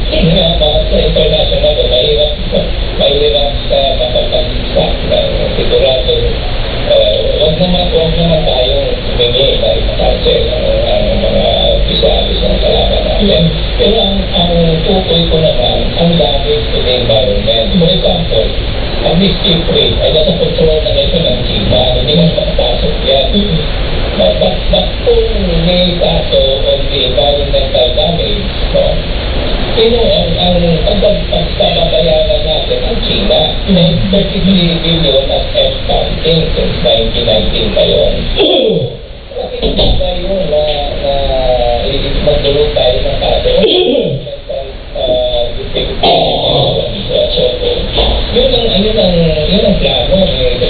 nga sa international, mahirap makapag-exact ng sigurado. Wag naman tayong humingi na ipakansel ang mga opisyalis ng kalaban natin. Pero ang tukoy ko naman, ang damage to the environment. For example, ang mischief rate ay nasa control na ito ng China, hindi na makapasok yan. But kung may kaso on the environmental damage, no? Sino ang pagbabayaran natin ang China? 33 billion as F counting since 1919 pa yun. Malaking bagay yun na magdulog tayo ng kaso. So, yun ang plano.